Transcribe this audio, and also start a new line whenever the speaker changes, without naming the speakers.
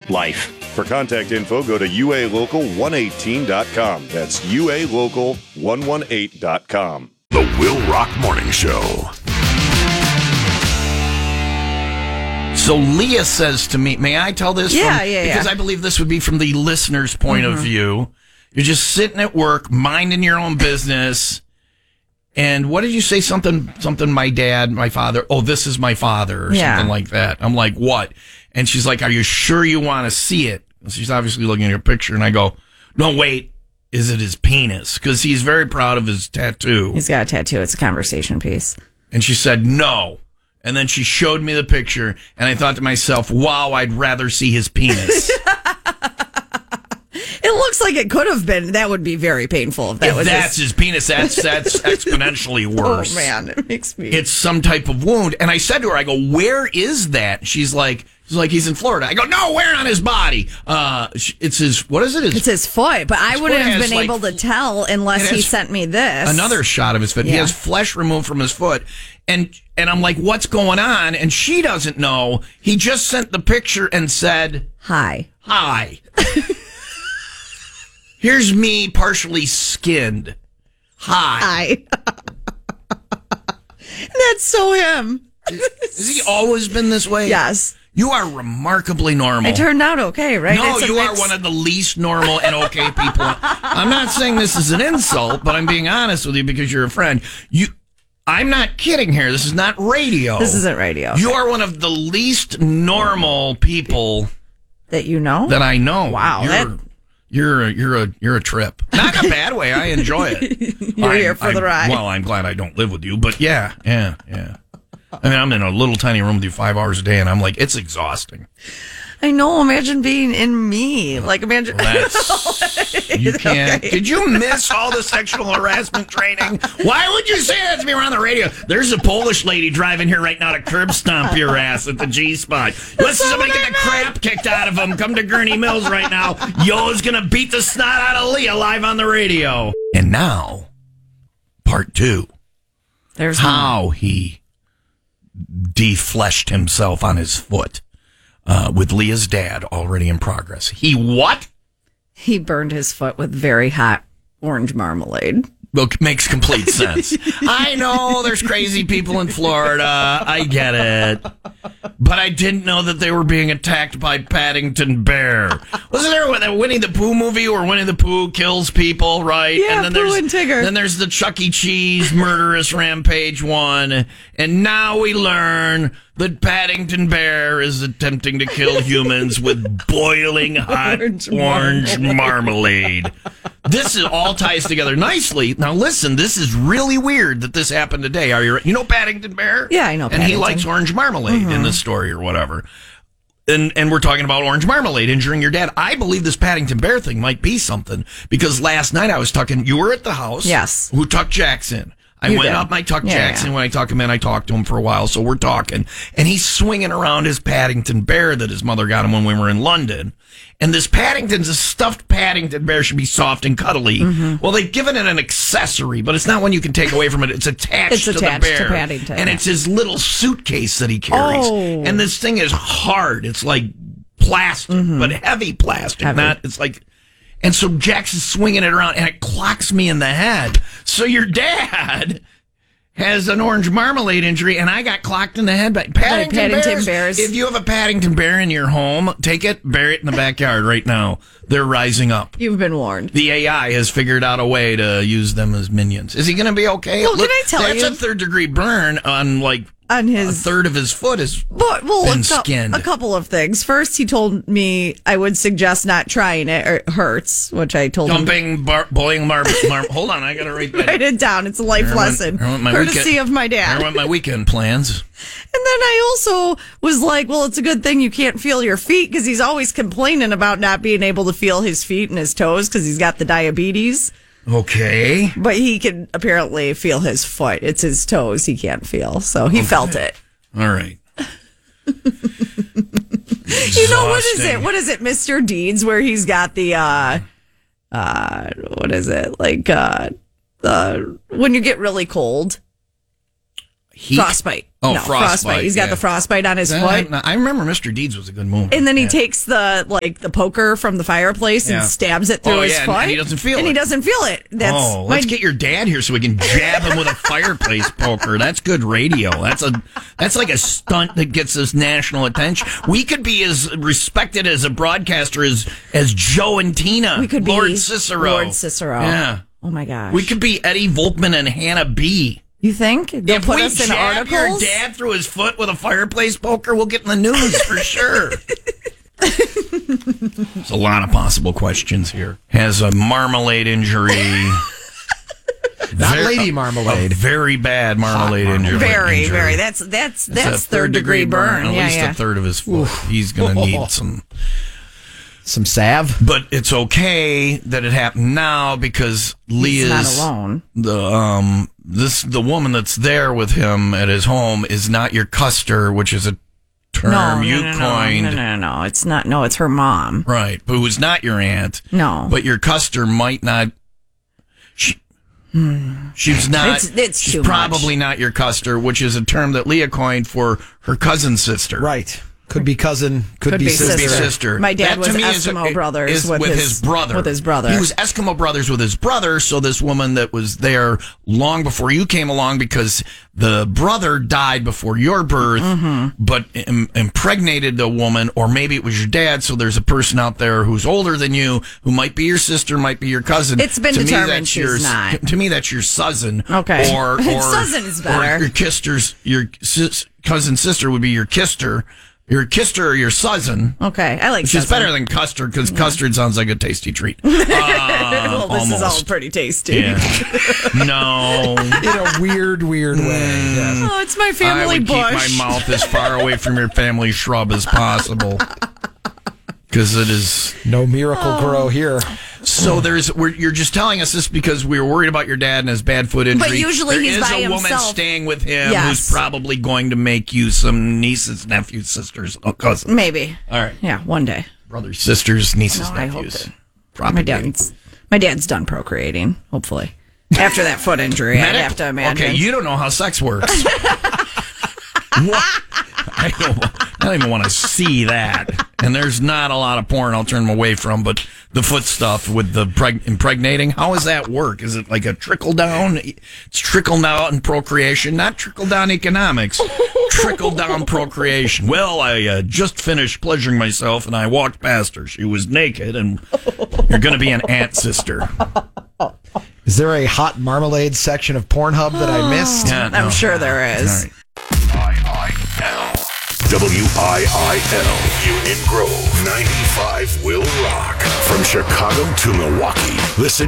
life. For contact info, go to ualocal118.com. That's ualocal118.com.
The Will Rock Morning Show.
So Leah says to me, may I tell this?
Yeah.
Because I believe this would be from the listener's point of view. You're just sitting at work, minding your own business. And what did you say? Something, my dad, my father. Oh, this is my father or something like that. I'm like, what? And she's like, are you sure you want to see it? She's obviously looking at your picture. And I go, no, wait. Is it his penis? Because he's very proud of his tattoo.
He's got a tattoo. It's a conversation piece.
And she said, no. And then she showed me the picture. And I thought to myself, wow, I'd rather see his penis.
It looks like it could have been. That would be very painful. If
that's his penis, that's exponentially worse.
Oh, man. It makes me...
It's some type of wound. And I said to her, I go, where is that? She's like, he's in Florida. I go, no, where on his body? It's his, what is it?
It's his foot, but I wouldn't have been able to tell unless he sent me this.
Another shot of his foot. Yeah. He has flesh removed from his foot. And I'm like, what's going on? And she doesn't know. He just sent the picture and said,
Hi.
Here's me partially skinned. Hi.
That's so him.
Has he always been this way?
Yes.
You are remarkably normal.
I turned out okay, right?
No, you are one of the least normal and okay people. I'm not saying this is an insult, but I'm being honest with you because you're a friend. I'm not kidding here. This is not radio.
This isn't radio.
You are one of the least normal people
that you know?
That I know.
Wow.
You're a trip. Not in a bad way. I enjoy it.
You're here for the ride.
Well, I'm glad I don't live with you, but yeah. I mean, I'm in a little tiny room with you 5 hours a day, and I'm like, it's exhausting.
I know. Imagine being in me. Like, imagine.
You can't. Okay. Did you miss all the sexual harassment training? Why would you say that to me around the radio? There's a Polish lady driving here right now to curb stomp your ass at the G-spot. Listen, somebody get the crap kicked out of him. Come to Gurney Mills right now. Yo's going to beat the snot out of Leah live on the radio. And now, part 2.
There's
how he defleshed himself on his foot. With Leah's dad already in progress. He what?
He burned his foot with very hot orange marmalade.
Well, makes complete sense. I know there's crazy people in Florida. I get it. But I didn't know that they were being attacked by Paddington Bear. Wasn't there a Winnie the Pooh movie where Winnie the Pooh kills people, right?
Yeah,
and then
Pooh and Tigger.
Then there's the Chuck E. Cheese murderous rampage one. And now we learn that Paddington Bear is attempting to kill humans with boiling hot orange marmalade. This all ties together nicely. Now listen, this is really weird that this happened today. You know Paddington Bear?
Yeah, I know Paddington.
And he likes orange marmalade in this story or whatever. And we're talking about orange marmalade injuring your dad. I believe this Paddington Bear thing might be something because last night I was tucking. You were at the house.
Yes.
Who tucked Jackson? I went up and I tucked Jackson. Yeah. When I tuck him in, I talked to him for a while. So we're talking. And he's swinging around his Paddington Bear that his mother got him when we were in London. And this a stuffed Paddington Bear should be soft and cuddly. Mm-hmm. Well, they've given it an accessory, but it's not one you can take away from it. It's attached to the bear.
To Paddington.
And it's his little suitcase that he carries.
Oh.
And this thing is hard. It's like plastic, but heavy plastic. It's like... And so Jackson's swinging it around, and it clocks me in the head. So your dad has an orange marmalade injury, and I got clocked in the head by Paddington Bears. If you have a Paddington Bear in your home, take it, bury it in the backyard right now. They're rising up.
You've been warned.
The AI has figured out a way to use them as minions. Is he going to be okay?
Well, can I tell you?
That's a third-degree burn on his a third of his foot is been skinned.
A couple of things. First, he told me I would suggest not trying it or it hurts, which I told him.
Boiling marble. Hold on, I got to write that.
Write it down. It's a life lesson. Courtesy of my dad.
I want my weekend plans.
And then I also was like, well, it's a good thing you can't feel your feet because he's always complaining about not being able to feel his feet and his toes because he's got the diabetes.
Okay.
But he can apparently feel his foot. It's his toes he can't feel. So he felt it.
All right.
You know, what is it, Mr. Deeds, where he's got the, what is it? Like, when you get really cold. Frostbite.
Oh,
no,
frostbite.
He's got
yeah.
the frostbite on his foot.
I remember Mr. Deeds was a good movie.
And then he takes the poker from the fireplace and stabs it through his foot.
And he doesn't feel it.
And he doesn't feel it. That's
let's get your dad here so we can jab him with a fireplace poker. That's good radio. That's like a stunt that gets us national attention. We could be as respected as a broadcaster as Joe and Tina.
We could
Lord
be
Cicero.
Lord Cicero.
Yeah.
Oh my gosh.
We could be Eddie Volkman and Hannah B.
You think they'll
If
put
we
us in
jab
articles?
your dad through his foot with a fireplace poker, we'll get in the news for sure. There's a lot of possible questions here. Has a marmalade injury.
Not Lady Marmalade.
A very bad marmalade injury.
Very. That's
a
third degree burn.
At least a third of his foot. He's going to need
some salve.
But it's okay that it happened now because Leah's
not alone.
The woman that's there with him at his home is not your custer, which is a term you coined.
No. It's not. No, it's her mom.
Right, but who's not your aunt.
No.
But your custer might not. She's not.
It's
she's
too
probably not your custer, which is a term that Leah coined for her cousin's sister.
Right. Could be cousin, could be sister.
Could be sister.
My dad
That,
was
to me,
Eskimo brothers with
his brother.
With his brother.
He was Eskimo brothers with his brother. So this woman that was there long before you came along, because the brother died before your birth, but impregnated the woman, or maybe it was your dad. So there's a person out there who's older than you, who might be your sister, might be your cousin.
It's been determined she's not.
To me, that's your cousin.
Okay.
Or
cousin is better.
Or your cousin sister would be your kister. Your kister or your cousin.
Okay, I like
which is better than custard, because custard sounds like a tasty treat.
Well, this is all pretty tasty.
Yeah. No.
In a weird way. Yes.
Oh, it's my family
I would
bush.
keep my mouth as far away from your family shrub as possible. Because it is...
No miracle grow here.
So you're just telling us this because we were worried about your dad and his bad foot injury.
But usually he's by
There is a woman
himself.
staying with him
Yes.
who's probably going to make you some nieces, nephews, sisters, cousins.
Maybe.
All right.
Yeah, one day.
Brothers, sisters, nieces,
No, I hope
nephews.
that-
Probably.
My dad's done procreating, hopefully. After that foot injury, I'd have to imagine.
Okay, you don't know how sex works. What? I don't even want to see that. And there's not a lot of porn I'll turn them away from, but the foot stuff with the impregnating, how does that work? Is it like a trickle down? It's trickle down in procreation, not trickle down economics. Trickle down procreation. Well, I just finished pleasuring myself and I walked past her. She was naked, and you're going to be an aunt sister.
Is there a hot marmalade section of Pornhub that I missed?
Yeah, no.
I'm sure there is.
All right.
WIIL, Union Grove, 95 will rock. From Chicago to Milwaukee, listen